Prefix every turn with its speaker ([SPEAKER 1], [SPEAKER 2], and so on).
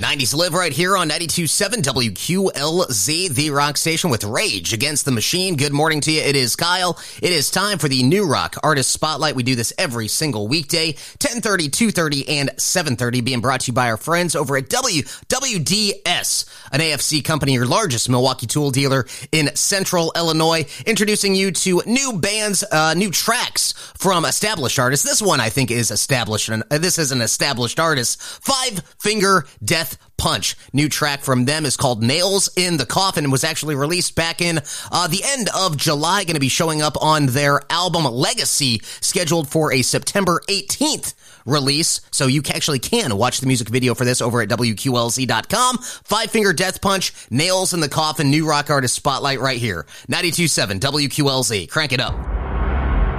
[SPEAKER 1] 90s Live right here on 92.7 WQLZ, the rock station with Rage Against the Machine. Good morning to you. It is Kyle. It is time for the New Rock Artist Spotlight. We do this every single weekday, 10:30, 2:30, and 7:30, being brought to you by our friends over at WWDS, an AFC company, your largest Milwaukee tool dealer in Central Illinois, introducing you to new bands, new tracks from established artists. This one, I think, is established. This is an established artist. Five Finger Death Punch. New track from them is called Nails in the Coffin and was actually released back in the end of July. Going to be showing up on their album Legacy, scheduled for a September 18th release. So you actually can watch the music video for this over at WQLZ.com. Five Finger Death Punch, Nails in the Coffin, New Rock Artist Spotlight right here. 92.7 WQLZ. Crank it up.